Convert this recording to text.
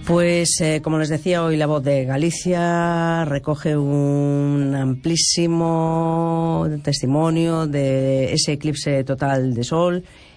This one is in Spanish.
Pues, como les decía, hoy La Voz de Galicia recoge un amplísimo testimonio de ese eclipse total de sol